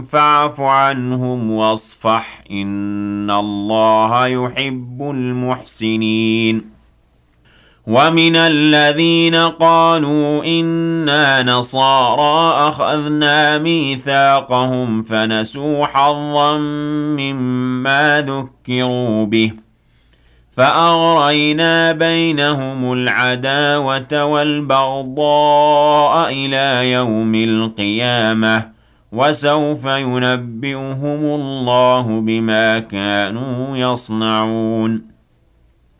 فاعف عنهم واصفح إن الله يحب المحسنين. ومن الذين قالوا إنا نصارى أخذنا ميثاقهم فنسوا حظا مما ذكروا به فأغرينا بينهم العداوة والبغضاء إلى يوم القيامة وسوف ينبئهم الله بما كانوا يصنعون.